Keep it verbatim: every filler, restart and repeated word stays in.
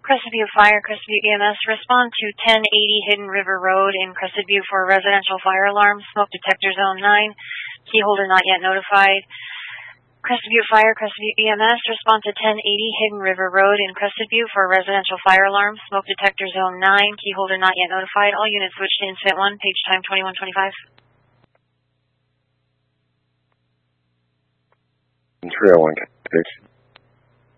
Crested View Fire, Crested View E M S, respond to ten eighty Hidden River Road in Crested View for a residential fire alarm, smoke detector zone nine, key holder not yet notified. Crested View Fire, Crested View E M S, respond to ten eighty Hidden River Road in Crested View for a residential fire alarm, smoke detector zone nine, key holder not yet notified. All units switch to incident one, page time twenty-one twenty-five. three oh one, six.